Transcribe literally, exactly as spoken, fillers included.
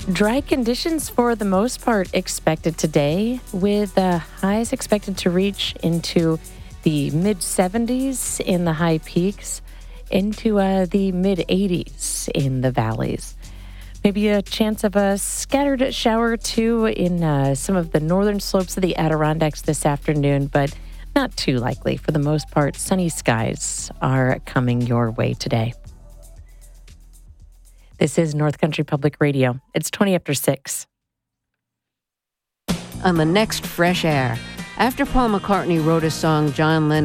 Dry conditions for the most part expected today, with uh, highs expected to reach into the mid seventies in the high peaks, into uh, the mid eighties in the valleys. Maybe a chance of a scattered shower or two in uh, some of the northern slopes of the Adirondacks this afternoon, but not too likely. For the most part, sunny skies are coming your way today. This is North Country Public Radio. It's twenty after six. On the next Fresh Air, after Paul McCartney wrote his song John Lennon